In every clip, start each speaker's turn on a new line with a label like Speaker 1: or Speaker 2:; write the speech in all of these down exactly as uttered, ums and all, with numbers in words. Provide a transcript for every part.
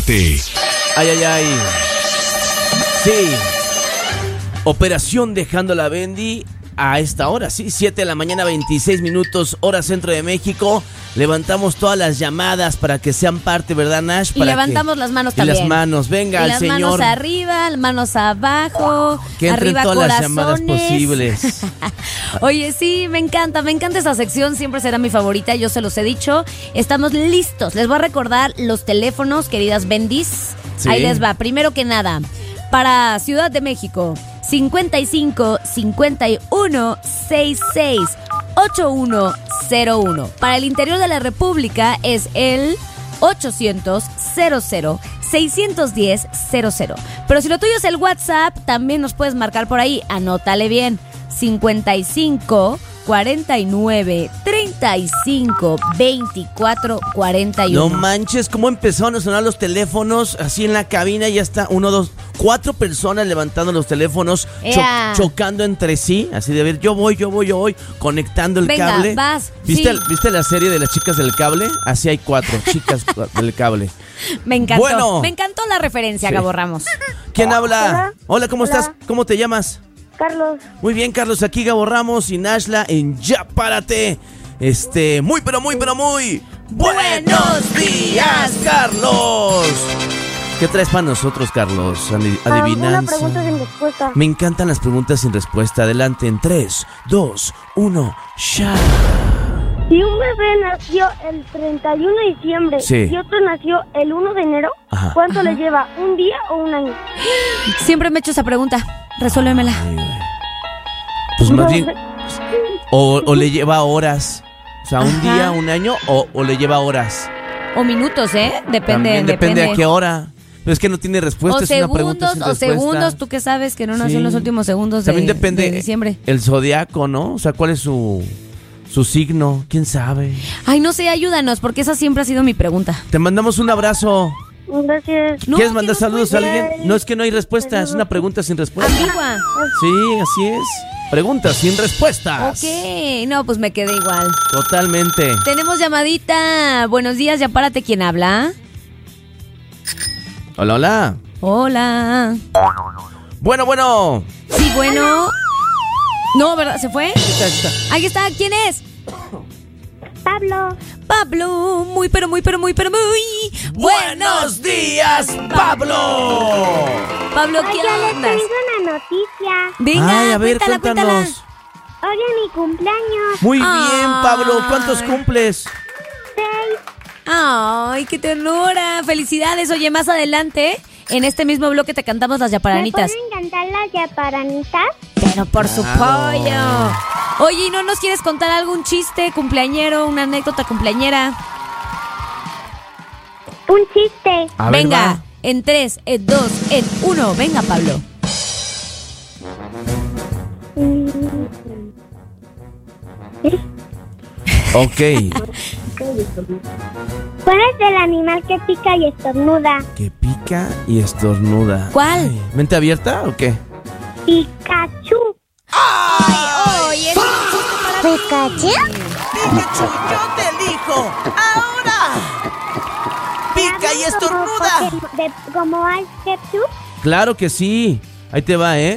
Speaker 1: Párate.
Speaker 2: Ay, ay, ay. Sí. Operación Dejando la Bendy a esta hora, sí, siete de la mañana, veintiséis minutos, hora centro de México. Levantamos todas las llamadas para que sean parte, ¿verdad, Nash?
Speaker 3: Y
Speaker 2: para
Speaker 3: levantamos
Speaker 2: que...
Speaker 3: las manos
Speaker 2: y
Speaker 3: también.
Speaker 2: Y las manos, venga,
Speaker 3: y
Speaker 2: el
Speaker 3: las
Speaker 2: señor.
Speaker 3: Las manos arriba, las manos abajo,
Speaker 2: que entren
Speaker 3: arriba
Speaker 2: todas
Speaker 3: corazones.
Speaker 2: las llamadas posibles.
Speaker 3: Oye, sí, me encanta, me encanta esa sección, siempre será mi favorita, yo se los he dicho. Estamos listos, les voy a recordar los teléfonos, queridas bendis.
Speaker 2: Sí.
Speaker 3: Ahí les va, primero que nada, para Ciudad de México, cincuenta y cinco, cincuenta y uno, sesenta y seis, ochenta y uno cero uno. Para el interior de la República es el ochocientos, cero cero, seiscientos diez, cero cero. Pero si lo tuyo es el WhatsApp, también nos puedes marcar por ahí, anótale bien, cincuenta y cinco, cuarenta y nueve, treinta y cinco, veinticuatro, cuarenta y uno.
Speaker 2: No manches, cómo empezaron a sonar los teléfonos así en la cabina. Ya está uno, dos, cuatro personas levantando los teléfonos, cho- chocando entre sí. Así de ver, yo voy, yo voy, yo voy, conectando el
Speaker 3: Venga,
Speaker 2: cable.
Speaker 3: vas,
Speaker 2: ¿Viste,
Speaker 3: sí.
Speaker 2: ¿Viste la serie de las chicas del cable? Así hay cuatro chicas del cable.
Speaker 3: Me encantó,
Speaker 2: Bueno.
Speaker 3: me encantó la referencia,
Speaker 2: Sí.
Speaker 3: Gabo Ramos.
Speaker 2: ¿Quién habla?
Speaker 4: Hola.
Speaker 2: Hola, ¿cómo
Speaker 4: Hola.
Speaker 2: estás? ¿Cómo te llamas?
Speaker 4: Carlos.
Speaker 2: Muy bien, Carlos, aquí Gabo Ramos y Nashla en Ya Párate. Este, muy, pero muy, pero muy buenos días, Carlos. ¿Qué traes para nosotros, Carlos? Adi- Adivinanza.
Speaker 4: Una pregunta sin respuesta.
Speaker 2: Me encantan las preguntas sin respuesta. Adelante en tres, dos, uno, ya.
Speaker 4: Si un bebé nació el treinta y uno de diciembre
Speaker 2: Sí.
Speaker 4: y otro nació el uno de enero,
Speaker 2: Ajá.
Speaker 4: ¿cuánto le lleva? ¿Un día o un año?
Speaker 3: Siempre me he hecho esa pregunta, resuélvemela.
Speaker 2: Ay, güey. Pues más bien, o, o le lleva horas. O sea, un
Speaker 3: Ajá.
Speaker 2: día, un año, o, o le lleva horas.
Speaker 3: O minutos, ¿eh? Depende,
Speaker 2: También depende,
Speaker 3: depende.
Speaker 2: a qué hora. Pero es que no tiene respuesta,
Speaker 3: O
Speaker 2: es una pregunta
Speaker 3: segundos,
Speaker 2: sin
Speaker 3: o
Speaker 2: respuesta.
Speaker 3: segundos, tú que sabes que no nació
Speaker 2: Sí.
Speaker 3: en los últimos segundos de,
Speaker 2: También depende
Speaker 3: de diciembre.
Speaker 2: el zodiaco, ¿no? O sea, ¿cuál es su, su signo? ¿Quién sabe?
Speaker 3: Ay, no sé, ayúdanos, porque esa siempre ha sido mi pregunta.
Speaker 2: Te mandamos un abrazo.
Speaker 4: Gracias.
Speaker 3: No,
Speaker 2: ¿Quieres
Speaker 3: que
Speaker 2: mandar
Speaker 3: no
Speaker 2: saludos a
Speaker 3: puede
Speaker 2: alguien?
Speaker 4: ser.
Speaker 2: No, es que no hay respuesta, es una pregunta sin respuesta.
Speaker 3: Ambigua.
Speaker 2: Sí, así es. Preguntas sin respuestas.
Speaker 3: Ok, no, pues me quedé igual.
Speaker 2: Totalmente.
Speaker 3: Tenemos llamadita. Buenos días, ya párate, ¿quién habla?
Speaker 2: Hola, hola.
Speaker 3: Hola.
Speaker 2: Bueno, bueno.
Speaker 3: Sí, bueno. No, ¿verdad? ¿Se fue?
Speaker 2: Ahí está, ahí está.
Speaker 3: Ahí está, ¿quién es?
Speaker 4: Pablo.
Speaker 3: Pablo, muy, pero muy, pero muy, pero muy
Speaker 2: ¡Buenos días, Pablo!
Speaker 3: Pablo, ¿qué
Speaker 4: Oye, les
Speaker 3: andas?
Speaker 4: tengo una noticia.
Speaker 3: Venga,
Speaker 2: Ay, a ver,
Speaker 3: cuéntala,
Speaker 2: cuéntanos.
Speaker 3: cuéntala.
Speaker 4: Hoy es mi cumpleaños.
Speaker 2: Muy
Speaker 3: Ay.
Speaker 2: bien, Pablo. ¿Cuántos cumples?
Speaker 4: Seis.
Speaker 3: Ay, qué ternura. Felicidades. Oye, más adelante, en este mismo bloque te cantamos las
Speaker 4: ¿Me
Speaker 3: yaparanitas.
Speaker 4: pueden cantar las yaparanitas?
Speaker 3: Pero por su
Speaker 2: Claro.
Speaker 3: pollo. Oye, ¿y no nos quieres contar algún chiste cumpleañero, una anécdota cumpleañera?
Speaker 4: Un chiste.
Speaker 2: A ver,
Speaker 3: Venga,
Speaker 2: va.
Speaker 3: en tres, en dos, en uno. Venga, Pablo.
Speaker 4: Mm,
Speaker 2: Ok.
Speaker 4: ¿Cuál es el animal que pica y estornuda?
Speaker 2: Que pica y estornuda.
Speaker 3: ¿Cuál?
Speaker 2: Ay, ¿mente abierta o qué?
Speaker 4: Pikachu.
Speaker 3: Ay, oye, es un chiste para ti.
Speaker 4: ¿Pikachu?
Speaker 2: Pikachu, yo te elijo. Ahora. Pica y estornuda.
Speaker 4: Como, de, como Ash Ketchum.
Speaker 2: Claro que sí. Ahí te va, ¿eh?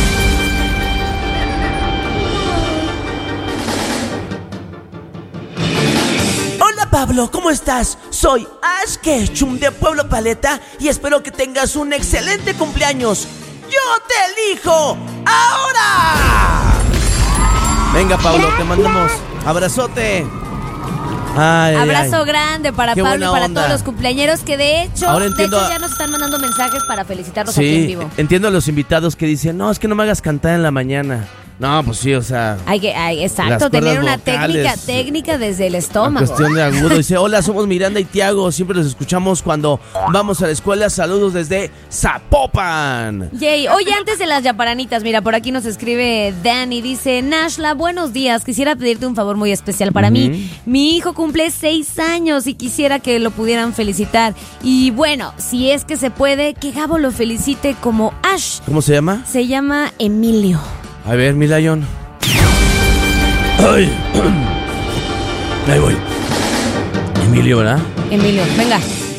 Speaker 2: Hola Pablo, ¿cómo estás? Soy Ash Ketchum de Pueblo Paleta y espero que tengas un excelente cumpleaños. ¡Yo te elijo! ¡Ahora! Venga Pablo, te mandamos abrazote. Ay, ay,
Speaker 3: Abrazo
Speaker 2: ay.
Speaker 3: grande para
Speaker 2: Qué
Speaker 3: Pablo y
Speaker 2: buena
Speaker 3: para
Speaker 2: onda.
Speaker 3: todos los cumpleañeros que de hecho,
Speaker 2: Ahora
Speaker 3: de
Speaker 2: entiendo
Speaker 3: hecho
Speaker 2: a-
Speaker 3: ya nos están mandando mensajes para felicitarlos aquí en
Speaker 2: Sí,
Speaker 3: vivo.
Speaker 2: entiendo a los invitados que dicen, no, es que no me hagas cantar en la mañana. No, pues sí, o sea,
Speaker 3: Hay que, hay,
Speaker 2: Las
Speaker 3: exacto, tener
Speaker 2: cuerdas
Speaker 3: una técnica,
Speaker 2: vocales.
Speaker 3: técnica desde el
Speaker 2: a
Speaker 3: estómago.
Speaker 2: cuestión de agudo. Dice, hola, somos Miranda y Tiago, siempre los escuchamos cuando vamos a la escuela. Saludos desde Zapopan.
Speaker 3: Yay. Oye, antes de las yaparanitas, mira, por aquí nos escribe Dani, dice, Nashla, buenos días, quisiera pedirte un favor muy especial para
Speaker 2: Ujú.
Speaker 3: mí. Mi hijo cumple seis años y quisiera que lo pudieran felicitar. Y bueno, si es que se puede, que Gabo lo felicite como Ash.
Speaker 2: ¿Cómo se llama?
Speaker 3: Se llama Emilio.
Speaker 2: A ver, mi Lion. Ay. Ahí voy. Emilio, ¿verdad?
Speaker 3: Emilio, venga.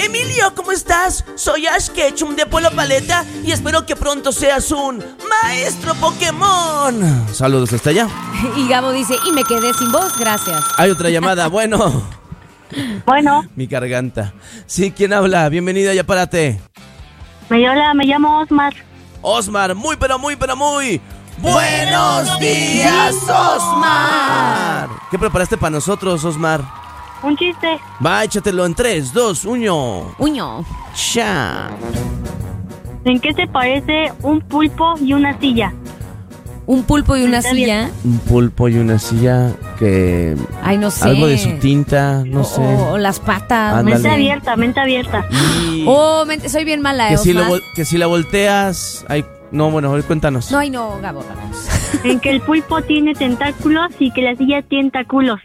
Speaker 2: Emilio, ¿cómo estás? Soy Ash Ketchum de Pueblo Paleta y espero que pronto seas un maestro Pokémon. Saludos hasta allá.
Speaker 3: Y Gabo dice, y me quedé sin voz, gracias.
Speaker 2: Hay otra llamada, bueno.
Speaker 4: Bueno,
Speaker 2: Mi garganta. Sí, ¿quién habla? Bienvenida, ya párate.
Speaker 4: me, hola, me llamo Osmar.
Speaker 2: Osmar, muy pero muy pero muy buenos días, Osmar. ¿Qué preparaste para nosotros, Osmar?
Speaker 4: Un chiste.
Speaker 2: Va, échatelo en tres, dos, uno.
Speaker 3: Uño.
Speaker 2: Ya.
Speaker 4: ¿En qué se parece un pulpo y una silla?
Speaker 3: Un pulpo y una
Speaker 4: Está
Speaker 3: silla.
Speaker 4: bien.
Speaker 2: Un pulpo y una silla que...
Speaker 3: Ay, no sé.
Speaker 2: Algo de su tinta, no
Speaker 3: o,
Speaker 2: sé.
Speaker 3: O, o las patas.
Speaker 2: Ándale.
Speaker 4: Mente abierta, mente abierta.
Speaker 2: Y
Speaker 3: Oh, mente- soy bien mala,
Speaker 2: que,
Speaker 3: eh,
Speaker 2: si lo
Speaker 3: Osmar.
Speaker 2: vol- que si la volteas... Ay, no, bueno, hoy cuéntanos.
Speaker 3: No, ay, no, Gabo, vamos.
Speaker 4: En que el pulpo tiene tentáculos y que la silla tiene tentáculos.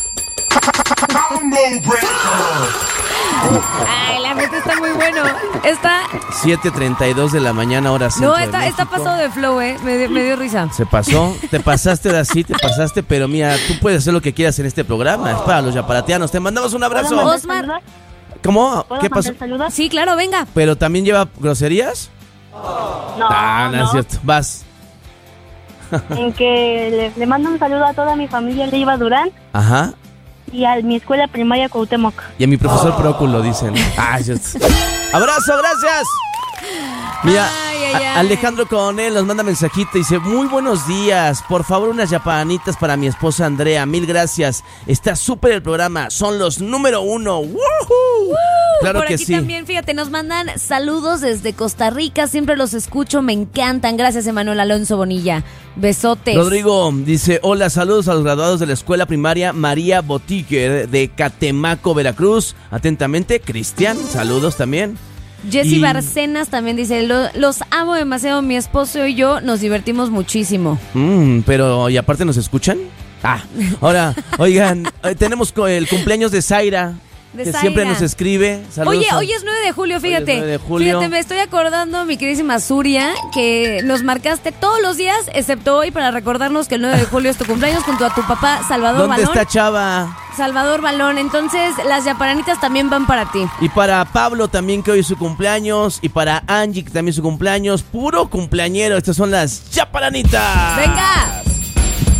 Speaker 3: Ay, la neta está muy bueno. Está...
Speaker 2: siete treinta y dos de la mañana, hora centro
Speaker 3: No,
Speaker 2: de
Speaker 3: está, está
Speaker 2: México.
Speaker 3: pasado de flow, eh. Me, dio- me dio risa.
Speaker 2: Se pasó, te pasaste de así, te pasaste, pero mira, tú puedes hacer lo que quieras en este programa. Es para los yaparatianos. Te mandamos un
Speaker 4: ¿Puedo
Speaker 2: abrazo.
Speaker 4: mandar
Speaker 3: Osmar.
Speaker 4: saludos?
Speaker 2: ¿Cómo?
Speaker 4: ¿Puedo
Speaker 2: ¿Qué pasó?
Speaker 4: mandar saludos?
Speaker 3: Sí, claro, venga.
Speaker 2: ¿Pero también lleva groserías?
Speaker 4: No,
Speaker 2: ah, no,
Speaker 4: no.
Speaker 2: es cierto. Vas.
Speaker 4: En que le, le mando un saludo a toda mi familia de Iba Durán
Speaker 2: Ajá.
Speaker 4: y a mi escuela primaria Cuauhtémoc.
Speaker 2: Y a mi profesor Próculo dicen. Ah, es cierto. Abrazo, gracias. Mira,
Speaker 3: Ay, ay,
Speaker 2: a-
Speaker 3: ay.
Speaker 2: Alejandro Coronel nos manda mensajito y dice: muy buenos días, por favor unas yapanitas para mi esposa Andrea, mil gracias. Está súper el programa, son los número uno. ¡Woohoo! Claro
Speaker 3: Por
Speaker 2: que
Speaker 3: aquí
Speaker 2: sí.
Speaker 3: también, fíjate, nos mandan saludos desde Costa Rica. Siempre los escucho, me encantan. Gracias, Emanuel Alonso Bonilla. Besotes.
Speaker 2: Rodrigo dice: hola, saludos a los graduados de la escuela primaria María Botiger de Catemaco, Veracruz. Atentamente, Cristian, saludos también.
Speaker 3: Jessy
Speaker 2: Y-
Speaker 3: Barcenas también dice, "Lo- los amo demasiado, mi esposo y yo nos divertimos muchísimo.
Speaker 2: Mm, pero, ¿y aparte nos escuchan? Ah, ahora, oigan, eh, tenemos co- el cumpleaños de Zaira,
Speaker 3: De
Speaker 2: que
Speaker 3: Zaira.
Speaker 2: siempre nos escribe. Saludos
Speaker 3: Oye,
Speaker 2: a-
Speaker 3: hoy es nueve de julio,
Speaker 2: Hoy es
Speaker 3: fíjate.
Speaker 2: nueve de julio.
Speaker 3: Fíjate, me estoy acordando, mi queridísima Zuria, que nos marcaste todos los días, excepto hoy, para recordarnos que el nueve de julio es tu cumpleaños junto a tu papá, Salvador
Speaker 2: ¿Dónde
Speaker 3: Balón.
Speaker 2: está Chava?
Speaker 3: Salvador Balón. Entonces, las yaparanitas también van para ti.
Speaker 2: Y para Pablo también, que hoy es su cumpleaños. Y para Angie, que también es su cumpleaños. Puro cumpleañero, estas son las Chaparanitas.
Speaker 3: ¡Venga!